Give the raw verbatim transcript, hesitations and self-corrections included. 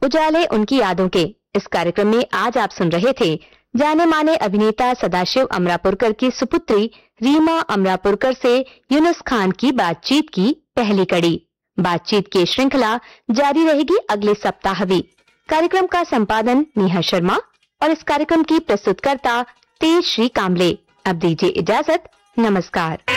उजाले उनकी यादों के इस कार्यक्रम में आज आप सुन रहे थे जाने माने अभिनेता सदाशिव अमरापुरकर की सुपुत्री रीमा अमरापुरकर से यूनुस खान की बातचीत की पहली कड़ी। बातचीत की श्रृंखला जारी रहेगी अगले सप्ताह भी। कार्यक्रम का संपादन नेहा शर्मा और इस कार्यक्रम की प्रस्तुतकर्ता तेज श्री कामले। अब दीजिए इजाजत, नमस्कार।